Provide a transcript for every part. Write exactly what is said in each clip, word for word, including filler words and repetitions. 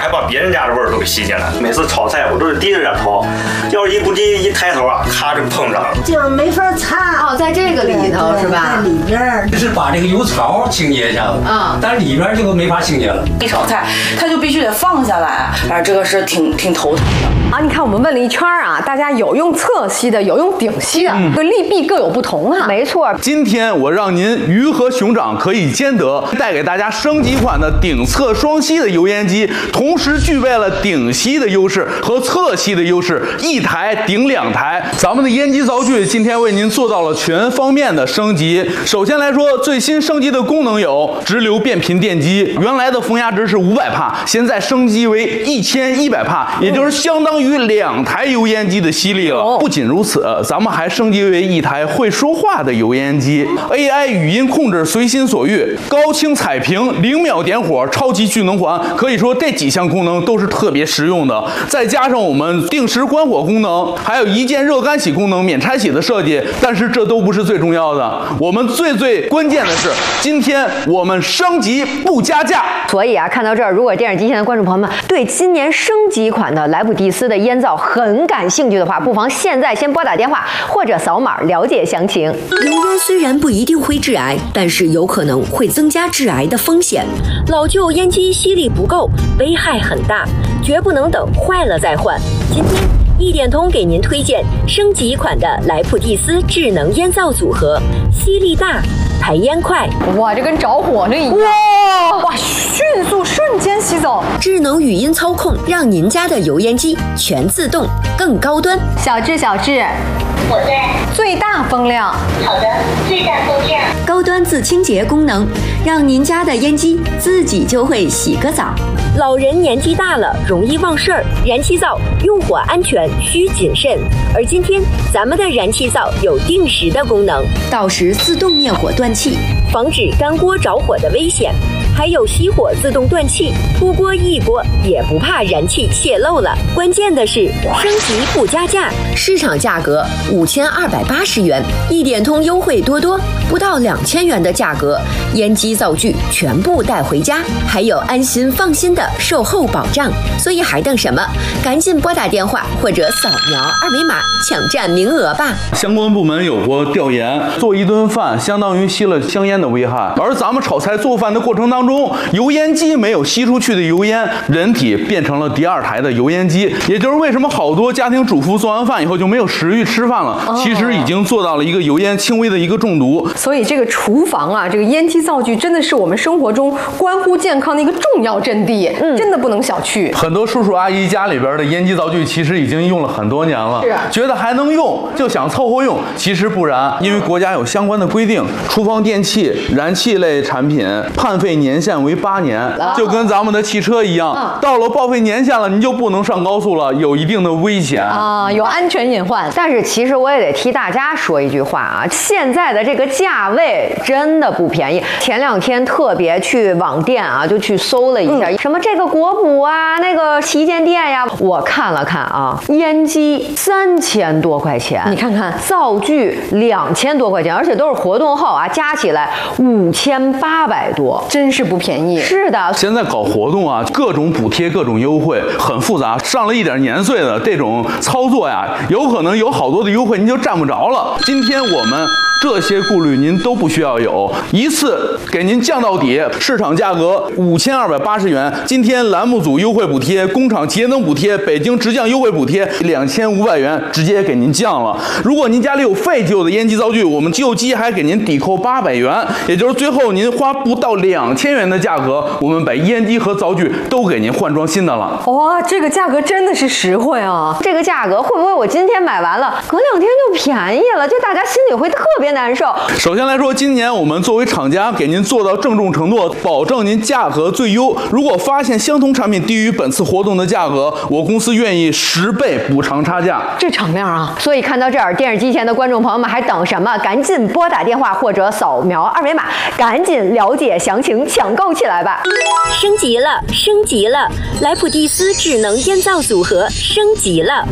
还把别人家的味儿都给吸进来。每次炒菜我都是低着点炒，要是一不低一抬头啊，咔就碰上了， 就是没法擦。 哦，在这个里头是吧？ 在里边就是把这个油槽清洁一下子啊，但是里边就没法清洁了。 一炒菜，它就必须得放下来，啊，这个是挺挺头疼的。 啊，你看我们问了一圈啊，大家有用侧吸的，有用顶吸的，这个利弊各有不同啊。没错， 今天我让您鱼和熊掌可以兼得，带给大家升级款的顶侧双吸的油烟机，同时具备了顶吸的优势和侧吸的优势，一台顶两台。咱们的烟机灶具今天为您做到了全方面的升级。首先来说，最新升级的功能有直流变频电机，原来的风压值是五百帕，现在升级为一千一百帕，也就是相当于两台油烟机的吸力了。不仅如此，咱们还升级为一台会说话的油烟机 ，A I 语音控制随心所欲，高清彩屏，零秒点火，超级聚能环，可以说这几项功能都是特别实用的。再加上我们定时关火功能，还有一键热干洗功能，免拆洗的设计。但是这都不是最重要的，我们最最关键的是，今天我们升级不加价。 所以啊，看到这儿，如果电视机前的观众朋友们对今年升级款的莱普蒂斯的烟灶很感兴趣的话，不妨现在先拨打电话或者扫码了解详情。 油烟虽然不一定会致癌，但是有可能会增加致癌的风险。老旧烟机吸力不够，危害很大，绝不能等坏了再换。今天一点通给您推荐升级款的莱普蒂斯智能烟灶组合，吸力大，排烟快。 哇，这跟着火那一样！哇哇，迅速瞬间吸走。 智能语音操控，让您家的油烟机全自动，更高端。 小智，小智， 我在。 最大风量。 好的，最大风量。 高端自清洁功能，让您家的烟机自己就会洗个澡。老人年纪大了，容易忘事儿，燃气灶用火安全需谨慎。而今天咱们的燃气灶有定时的功能，到时自动灭火断气，防止干锅着火的危险。还有熄火自动断气，出锅一锅也不怕燃气泄漏了。关键的是升级不加价，市场价格五千二百八十元，一点通优惠多多，不到两千元的价格，烟机灶具全部带回家，还有安心放心的售后保障。所以还等什么？赶紧拨打电话或者扫描二维码抢占名额吧。 相关部门有过调研，做一顿饭相当于吸了香烟的危害，而咱们炒菜做饭的过程当中，中，油烟机没有吸出去的油烟，人体变成了第二台的油烟机。也就是为什么好多家庭主妇做完饭以后就没有食欲吃饭了，哦、其实已经做到了一个油烟轻微的一个中毒。 所以这个厨房啊，这个烟机灶具真的是我们生活中关乎健康的一个重要阵地，嗯、真的不能小觑。 很多叔叔阿姨家里边的烟机灶具其实已经用了很多年了， 是啊、 觉得还能用，就想凑合用。其实不然，因为国家有相关的规定，厨房电器、燃气类产品判废年限为八年，啊、就跟咱们的汽车一样，啊、到了报废年限了，你就不能上高速了，有一定的危险啊，有安全隐患。但是其实我也得替大家说一句话啊，现在的这个价位真的不便宜。前两天特别去网店啊，就去搜了一下，嗯、什么这个国补啊，那个旗舰店呀，我看了看啊，烟机三千多块钱，你看看灶具两千多块钱，而且都是活动后啊，加起来五千八百多，真是不便宜。是的， 现在搞活动啊，各种补贴，各种优惠，很复杂。上了一点年岁的这种操作呀，有可能有好多的优惠您就占不着了。今天我们这些顾虑您都不需要有，一次给您降到底，市场价格五千二百八十元，今天栏目组优惠补贴、工厂节能补贴、北京直降优惠补贴两千五百元，直接给您降了。如果您家里有废旧的烟机灶具，我们旧机还给您抵扣八百元，也就是最后您花不到两千元的价格，我们把烟机和灶具都给您换装新的了。 哇，这个价格真的是实惠啊！这个价格会不会我今天买完了，隔两天就便宜了？就大家心里会特别难受。 首先来说，今年我们作为厂家给您做到郑重承诺，保证您价格最优。如果发现相同产品低于本次活动的价格，我公司愿意十倍补偿差价。 这场面啊！所以看到这儿，电视机前的观众朋友们还等什么？赶紧拨打电话或者扫描二维码，赶紧了解详情，抢购起来吧！ 升级了，升级了！莱普蒂斯智能烟灶组合升级了，顶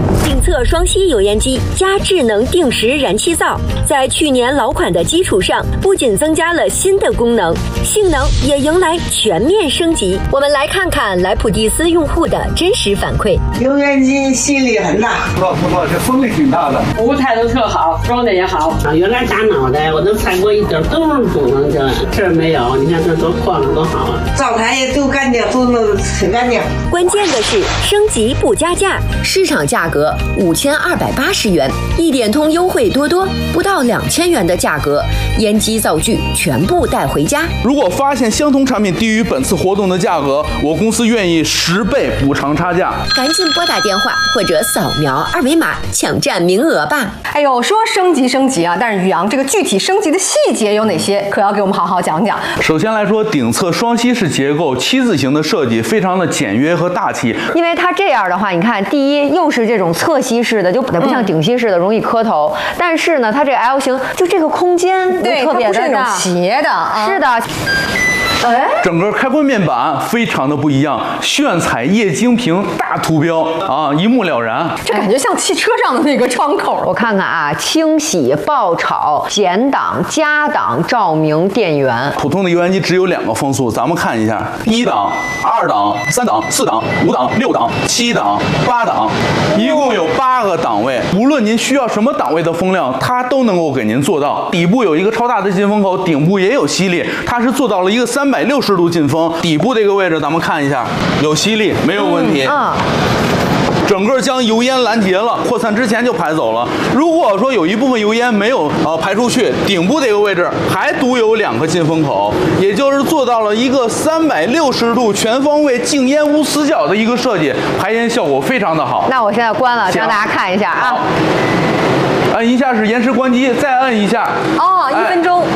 测双吸油烟机加智能定时燃气灶，在去年老款的基础上，不仅增加了新的功能，性能也迎来全面升级。我们来看看莱普蒂斯用户的真实反馈。 油烟机吸力很大， 不错不错，这风力挺大的， 服务态度特好，装的也好。啊，原来扎脑袋，我都踩过一点都是功能性，这没有，你看这多晃着多好啊！ 灶台也都干净，都弄挺干净。 关键的是升级不加价，市场价格五千二百八十元，一点通优惠多多，不到两千元的价格，烟机灶具全部带回家。 如果发现相同产品低于本次活动的价格，我公司愿意十倍补偿差价。 赶紧拨打电话或者扫描二维码抢占名额吧。 哎呦，说升级升级啊，但是宇阳这个具体升级的细节有哪些，可要给我们好好讲讲。 首先来说，顶侧双吸式结构七字形的设计非常的简约和大气， 因为它这样的话，你看，第一又是这种侧吸式的，就不像顶吸式的容易磕头，嗯、但是呢，它这个 L 型就这个空间对特别的那种斜的，啊、 是的。 哎，整个开关面板非常的不一样，炫彩液晶屏大图标啊，一目了然。 这感觉像汽车上的那个窗口。 我看看啊，清洗、爆炒、减档、加档、照明、电源。 普通的油烟机只有两个风速，咱们看一下：一档、二档、三档、四档、五档、六档、七档、八档，一共有八个档位。无论您需要什么档位的风量，它都能够给您做到。底部有一个超大的进风口，顶部也有吸力，它是做到了一个三百六十度进风。底部这个位置咱们看一下，有吸力，没有问题。 嗯。嗯整个将油烟拦截了，扩散之前就排走了。如果说有一部分油烟没有呃排出去，顶部这个位置还独有两个进风口，也就是做到了一个三百六十度全方位静烟无死角的一个设计，排烟效果非常的好。 那我现在关了，让大家看一下啊。 按一下是延时关机，再按一下。 哦，一分钟。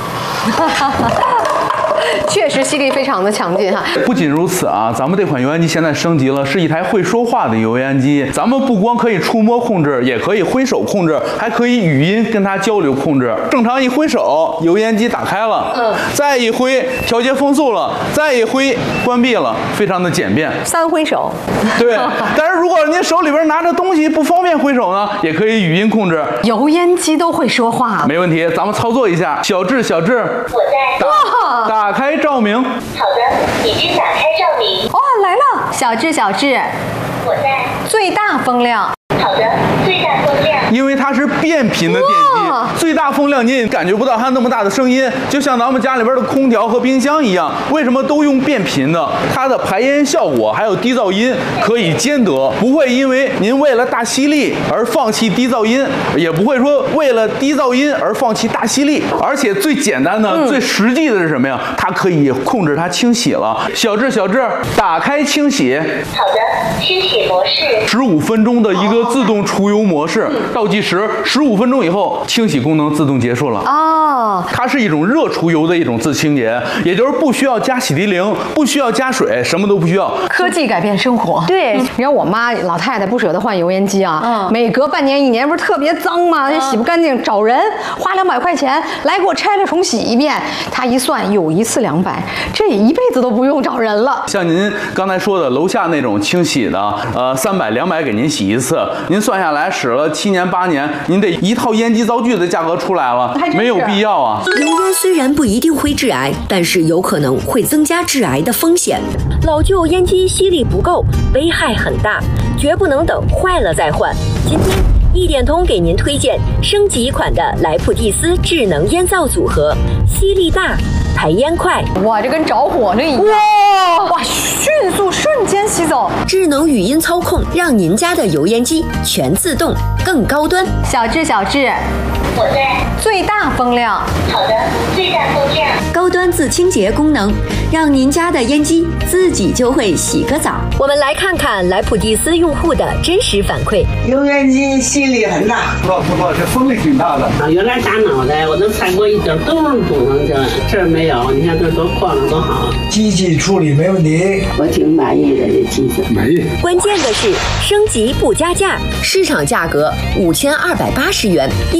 确实吸力非常的强劲哈。 不仅如此啊，咱们这款油烟机现在升级了，是一台会说话的油烟机。咱们不光可以触摸控制，也可以挥手控制，还可以语音跟它交流控制。正常一挥手，油烟机打开了，嗯，再一挥调节风速了，再一挥关闭了，非常的简便。 三挥手。 对，但是如果您手里边拿着东西不方便挥手呢，也可以语音控制。 油烟机都会说话， 没问题，咱们操作一下。小智，小智， 我在。 哇！打开照明。 好的，已经打开照明。 哦，来了，小智，小智， 我在。 最大风量。 好的，最大风量。 因为它是变频的电机，最大风量您也感觉不到它那么大的声音，就像咱们家里边的空调和冰箱一样。为什么都用变频的？它的排烟效果还有低噪音可以兼得，不会因为您为了大吸力而放弃低噪音，也不会说为了低噪音而放弃大吸力。而且最简单的、嗯、最实际的是什么呀？它可以控制它清洗了。小智，小智，打开清洗。 好的，清洗模式。 十五分钟的一个自动除油模式，倒计时十五分钟以后，清洗功能自动结束了。 哦， 它是一种热除油的一种自清洁，也就是不需要加洗涤灵，不需要加水，什么都不需要。 科技改变生活。 对， 你看我妈老太太不舍得换油烟机啊，嗯，每隔半年一年不是特别脏吗？嗯、洗不干净，找人花两百块钱来给我拆了重洗一遍。她一算，有一次两百，这一辈子都不用找人了。 像您刚才说的楼下那种清洗的，呃，三百两百给您洗一次，您算下来使了七年八年，您这一套烟机灶具的价格出来了，没有必要啊。 油烟虽然不一定会致癌，但是有可能会增加致癌的风险。老旧烟机吸力不够，危害很大，绝不能等坏了再换。今天一点通给您推荐升级款的莱普蒂斯智能烟灶组合，吸力大，排烟快。 哇，这跟着火那一样。哇哇，迅速瞬间吸走。 智能语音操控，让您家的油烟机全自动，更高端。 小智，小智， 我在。 最大风量。 好的，最大风量。 高端自清洁功能，让您家的烟机自己就会洗个澡。我们来看看莱普蒂斯用户的真实反馈。 油烟机吸力很大， 不错不错，这风力挺大的。 啊，原来扎脑袋我都踩过一点都是功能性，这没有，你看这多晃着多好。 机器处理没问题， 我挺满意的这机子。 满意。 关键的是升级不加价，市场价格五千二百八十元，一点通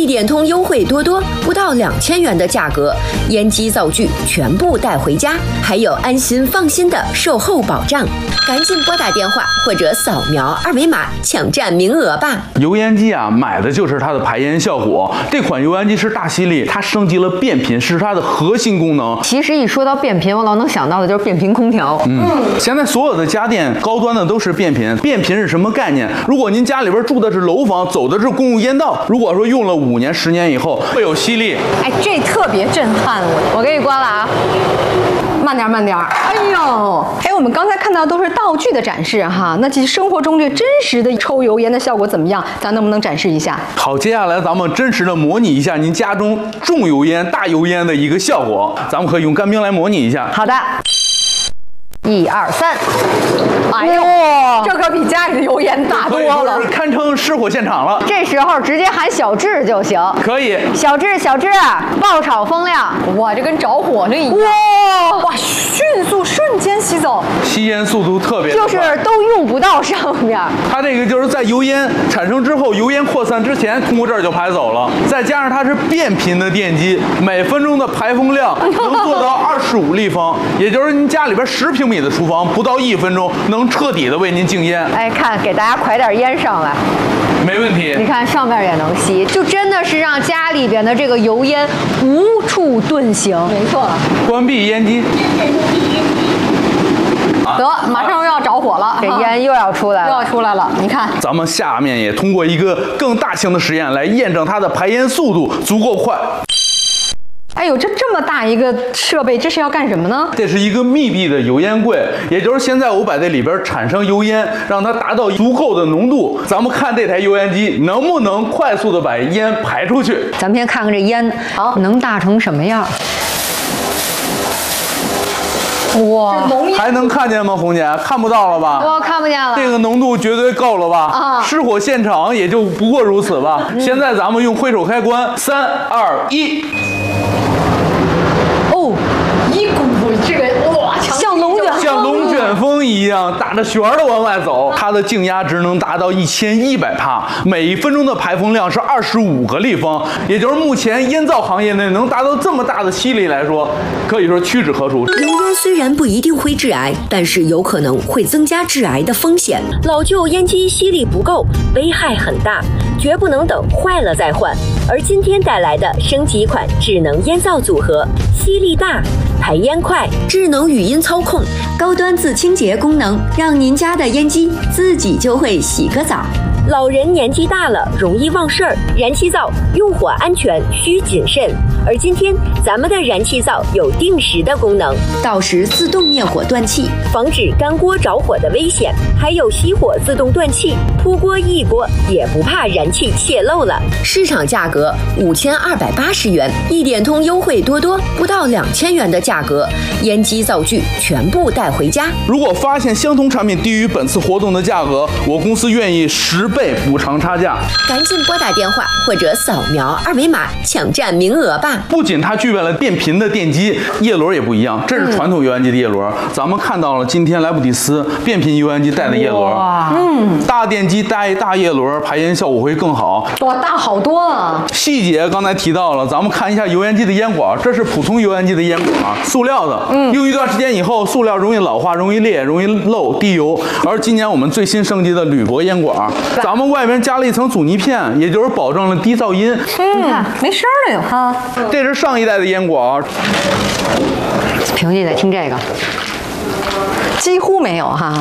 通优惠多多，不到两千元的价格，烟机灶具全部带回家，还有安心放心的售后保障。赶紧拨打电话或者扫描二维码抢占名额吧。 油烟机啊，买的就是它的排烟效果。这款油烟机是大吸力，它升级了变频，是它的核心功能。 其实一说到变频，我老能想到的就是变频空调。 嗯，现在所有的家电高端的都是变频。变频是什么概念？如果您家里边住的是楼房，走的是公共烟道，如果说用了五年、十年以后会有吸力， 哎，这特别震撼我。 我给你关了啊。 慢点，慢点！哎呦，哎，我们刚才看到都是道具的展示哈，那其实生活中这真实的抽油烟的效果怎么样？咱能不能展示一下？ 好，接下来咱们真实的模拟一下您家中重油烟、大油烟的一个效果，咱们可以用干冰来模拟一下。 好的。一二三， 哎呦，这可比家里的油烟大多了， 堪称失火现场了。 这时候直接喊小智就行， 可以。 小智，小智，爆炒风量， 哇，这跟着火了一样，哇哇，迅速瞬间吸走， 吸烟速度特别快， 就是都用不到上面。 它这个就是在油烟产生之后，油烟扩散之前，通过这儿就排走了。再加上它是变频的电机，每分钟的排风量能做到二十五立方，也就是您家里边十平米的厨房不到一分钟能彻底的为您静烟。 哎，看给大家快点烟上来， 没问题。 你看上面也能吸，就真的是让家里边的这个油烟无处遁形。 没错。 关闭烟机。 得，马上又要着火了， 这烟又要出来了， 又要出来了。你看， 咱们下面也通过一个更大型的实验来验证它的排烟速度足够快。 哎呦，这这么大一个设备，这是要干什么呢？ 这是一个密闭的油烟柜，也就是现在我把这里边产生油烟，让它达到足够的浓度。咱们看这台油烟机能不能快速的把烟排出去。 咱们先看看这烟，好，能大成什么样？哇， 还能看见吗，红姐？看不到了吧？ 我看不见了。 这个浓度绝对够了吧？ 啊， 失火现场也就不过如此吧。嗯、现在咱们用挥手开关，三二一。 哦，一股这个哇， 像龙卷像龙卷风一样打着旋儿的往外走。它的静压值能达到一千一百帕，每分钟的排风量是二十五个立方，也就是目前烟灶行业内能达到这么大的吸力来说，可以说屈指可数。 油烟虽然不一定会致癌，但是有可能会增加致癌的风险。老旧烟机吸力不够，危害很大，绝不能等坏了再换。而今天带来的升级款智能烟灶组合，吸力大，排烟快，智能语音操控，高端自清洁功能，让您家的烟机自己就会洗个澡。老人年纪大了，容易忘事儿，燃气灶用火安全需谨慎。而今天咱们的燃气灶有定时的功能，到时自动灭火断气，防止干锅着火的危险，还有熄火自动断气，扑锅易锅，也不怕燃气泄漏了。市场价格五千二百八十元，一点通优惠多多，不到两千元的价格，烟机灶具全部带回家。 如果发现相同产品低于本次活动的价格，我公司愿意十倍补偿差价。 赶紧拨打电话或者扫描二维码抢占名额吧。 不仅它具备了变频的电机，叶轮也不一样，这是传统油烟机的叶轮。嗯、咱们看到了今天莱布蒂斯变频油烟机带的叶轮，嗯，大电机带大叶轮，排烟效果会更好。 哇，大好多啊！ 细节刚才提到了，咱们看一下油烟机的烟管，这是普通油烟机的烟管，塑料的，嗯，用一段时间以后，塑料容易老化、容易裂、容易漏、滴油。而今年我们最新升级的铝箔烟管，咱们外边加了一层阻尼片，也就是保证了低噪音。 嗯，你看没声了有哈。 这是上一代的烟管， 平时得听这个， 几乎没有哈。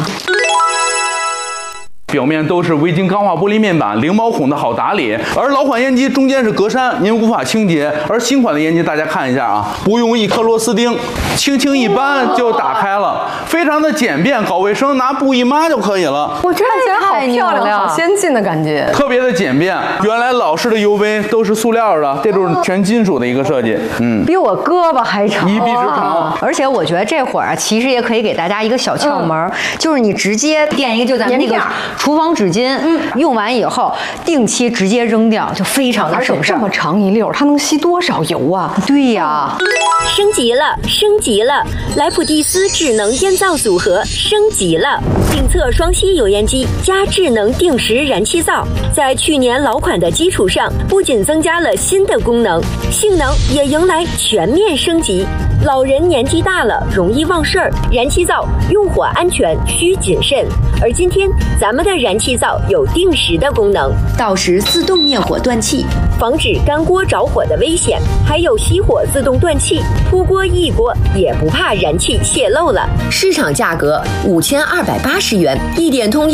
表面都是微晶钢化玻璃面板，零毛孔的好打理。而老款烟机中间是格栅，您无法清洁。而新款的烟机大家看一下啊，不用一颗螺丝钉，轻轻一扳就打开了，非常的简便，搞卫生拿布一抹就可以了。 我看起来好漂亮，好先进的感觉， 特别的简便。原来老式的油杯都是塑料的，这都是全金属的一个设计。嗯， 比我胳膊还长， 一臂之长。 而且我觉得这会儿啊，其实也可以给大家一个小窍门，就是你直接垫一个，就咱们那个厨房纸巾，嗯，用完以后定期直接扔掉，就非常的省事儿。 这么长一溜，它能吸多少油啊？ 对呀。 升级了，升级了！莱普蒂斯智能烟灶组合升级了，定测双吸油烟机加智能定时燃气灶，在去年老款的基础上，不仅增加了新的功能，性能也迎来全面升级。老人年纪大了，容易忘事儿，燃气灶用火安全需谨慎。而今天咱们的燃气灶有定时的功能，到时自动灭火断气，防止干锅着火的危险，还有熄火自动断气，扑锅易锅也不怕燃气泄漏了。市场价格五千二百八十元，一点通。